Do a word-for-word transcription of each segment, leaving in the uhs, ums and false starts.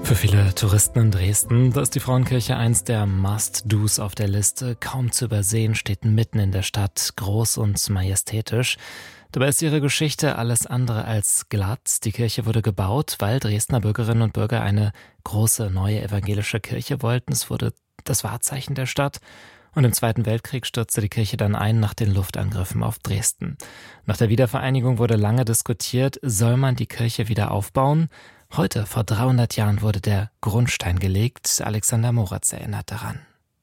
Für viele Touristen in Dresden, da ist die Frauenkirche eins der Must-Dos auf der Liste. Kaum zu übersehen, steht mitten in der Stadt, groß und majestätisch. Dabei ist ihre Geschichte alles andere als glatt. Die Kirche wurde gebaut, weil Dresdner Bürgerinnen und Bürger eine große neue evangelische Kirche wollten. Es wurde das Wahrzeichen der Stadt. Und im Zweiten Weltkrieg stürzte die Kirche dann ein nach den Luftangriffen auf Dresden. Nach der Wiedervereinigung wurde lange diskutiert, soll man die Kirche wieder aufbauen? Heute, vor dreihundert Jahren, wurde der Grundstein gelegt. Alexander Moratz erinnert daran.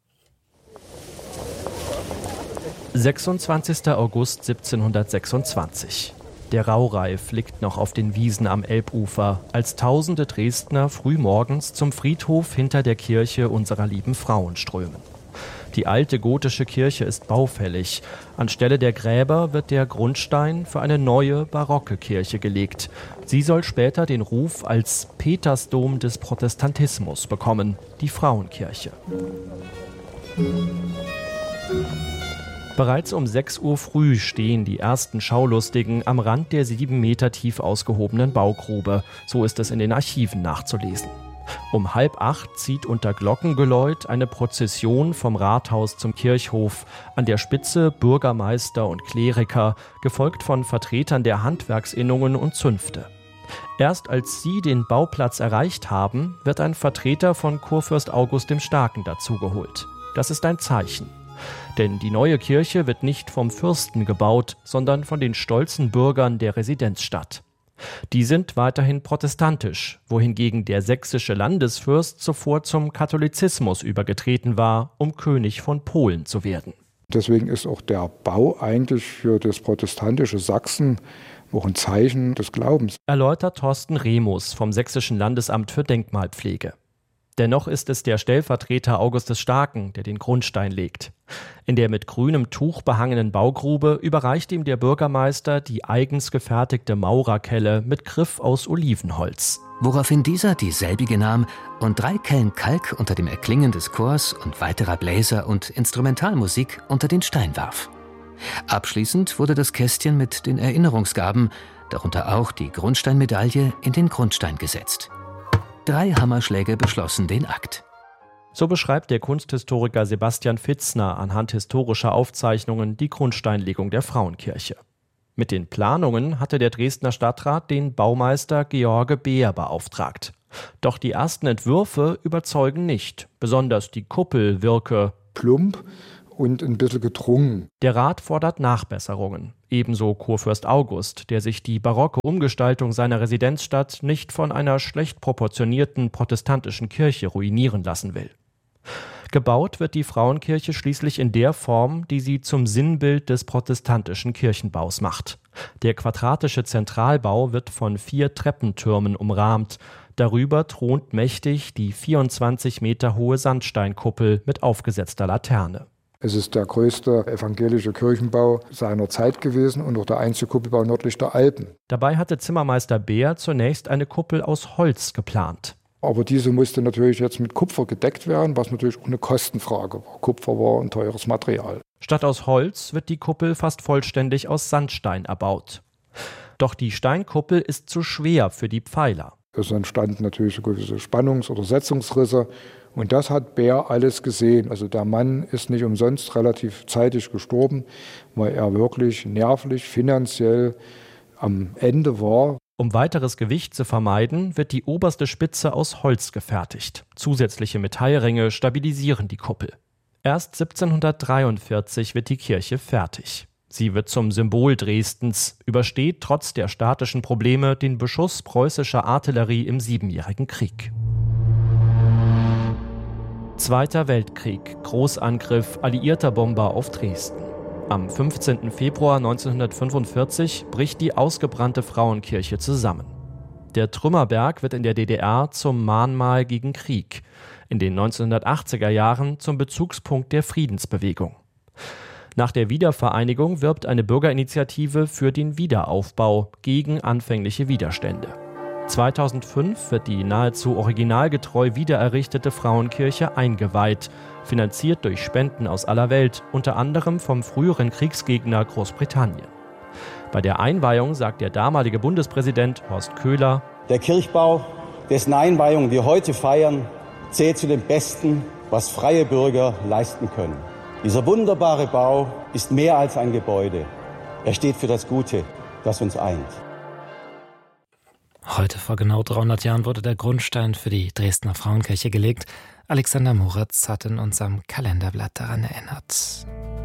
sechsundzwanzigster August siebzehnhundertsechsundzwanzig. Der Raureif liegt noch auf den Wiesen am Elbufer, als tausende Dresdner frühmorgens zum Friedhof hinter der Kirche unserer lieben Frauen strömen. Die alte gotische Kirche ist baufällig. Anstelle der Gräber wird der Grundstein für eine neue barocke Kirche gelegt. Sie soll später den Ruf als Petersdom des Protestantismus bekommen, die Frauenkirche. Bereits um sechs Uhr früh stehen die ersten Schaulustigen am Rand der sieben Meter tief ausgehobenen Baugrube. So ist es in den Archiven nachzulesen. Um halb acht zieht unter Glockengeläut eine Prozession vom Rathaus zum Kirchhof. An der Spitze Bürgermeister und Kleriker, gefolgt von Vertretern der Handwerksinnungen und Zünfte. Erst als sie den Bauplatz erreicht haben, wird ein Vertreter von Kurfürst August dem Starken dazugeholt. Das ist ein Zeichen. Denn die neue Kirche wird nicht vom Fürsten gebaut, sondern von den stolzen Bürgern der Residenzstadt. Die sind weiterhin protestantisch, wohingegen der sächsische Landesfürst zuvor zum Katholizismus übergetreten war, um König von Polen zu werden. Deswegen ist auch der Bau eigentlich für das protestantische Sachsen auch ein Zeichen des Glaubens. Erläutert Thorsten Remus vom Sächsischen Landesamt für Denkmalpflege. Dennoch ist es der Stellvertreter August des Starken, der den Grundstein legt. In der mit grünem Tuch behangenen Baugrube überreicht ihm der Bürgermeister die eigens gefertigte Maurerkelle mit Griff aus Olivenholz. Woraufhin dieser dieselbige nahm und drei Kellen Kalk unter dem Erklingen des Chors und weiterer Bläser und Instrumentalmusik unter den Stein warf. Abschließend wurde das Kästchen mit den Erinnerungsgaben, darunter auch die Grundsteinmedaille, in den Grundstein gesetzt. Drei Hammerschläge beschlossen den Akt. So beschreibt der Kunsthistoriker Sebastian Fitzner anhand historischer Aufzeichnungen die Grundsteinlegung der Frauenkirche. Mit den Planungen hatte der Dresdner Stadtrat den Baumeister George Beer beauftragt. Doch die ersten Entwürfe überzeugen nicht. Besonders die Kuppel wirke plump und ein bisschen gedrungen. Der Rat fordert Nachbesserungen. Ebenso Kurfürst August, der sich die barocke Umgestaltung seiner Residenzstadt nicht von einer schlecht proportionierten protestantischen Kirche ruinieren lassen will. Gebaut wird die Frauenkirche schließlich in der Form, die sie zum Sinnbild des protestantischen Kirchenbaus macht. Der quadratische Zentralbau wird von vier Treppentürmen umrahmt. Darüber thront mächtig die vierundzwanzig Meter hohe Sandsteinkuppel mit aufgesetzter Laterne. Es ist der größte evangelische Kirchenbau seiner Zeit gewesen und auch der einzige Kuppelbau nördlich der Alpen. Dabei hatte Zimmermeister Beer zunächst eine Kuppel aus Holz geplant. Aber diese musste natürlich jetzt mit Kupfer gedeckt werden, was natürlich auch eine Kostenfrage war. Kupfer war ein teures Material. Statt aus Holz wird die Kuppel fast vollständig aus Sandstein erbaut. Doch die Steinkuppel ist zu schwer für die Pfeiler. Es entstanden natürlich so gewisse Spannungs- oder Setzungsrisse. Und das hat Beer alles gesehen. Also der Mann ist nicht umsonst relativ zeitig gestorben, weil er wirklich nervlich, finanziell am Ende war. Um weiteres Gewicht zu vermeiden, wird die oberste Spitze aus Holz gefertigt. Zusätzliche Metallringe stabilisieren die Kuppel. Erst siebzehnhundertdreiundvierzig wird die Kirche fertig. Sie wird zum Symbol Dresdens, übersteht trotz der statischen Probleme den Beschuss preußischer Artillerie im Siebenjährigen Krieg. Zweiter Weltkrieg, Großangriff alliierter Bomber auf Dresden. Am fünfzehnten Februar neunzehnhundertfünfundvierzig bricht die ausgebrannte Frauenkirche zusammen. Der Trümmerberg wird in der D D R zum Mahnmal gegen Krieg, in den neunzehnhundertachtziger Jahren zum Bezugspunkt der Friedensbewegung. Nach der Wiedervereinigung wirbt eine Bürgerinitiative für den Wiederaufbau gegen anfängliche Widerstände. zweitausendfünf wird die nahezu originalgetreu wiedererrichtete Frauenkirche eingeweiht, finanziert durch Spenden aus aller Welt, unter anderem vom früheren Kriegsgegner Großbritannien. Bei der Einweihung sagt der damalige Bundespräsident Horst Köhler: Der Kirchbau dessen Einweihung wir heute feiern, zählt zu den Besten, was freie Bürger leisten können. Dieser wunderbare Bau ist mehr als ein Gebäude. Er steht für das Gute, das uns eint. Heute vor genau dreihundert Jahren wurde der Grundstein für die Dresdner Frauenkirche gelegt. Alexander Moritz hat in unserem Kalenderblatt daran erinnert.